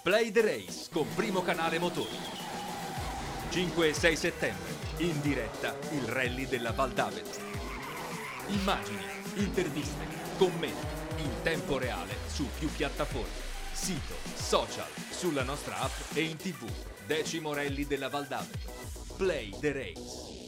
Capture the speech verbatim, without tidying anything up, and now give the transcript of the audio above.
Play the Race con Primo Canale Motori. cinque e sei settembre, in diretta il rally della Val d'Avelta. Immagini, interviste, commenti, in tempo reale su più piattaforme, sito, social, sulla nostra app e in tv. Decimo rally della Val d'Avelta. Play the Race.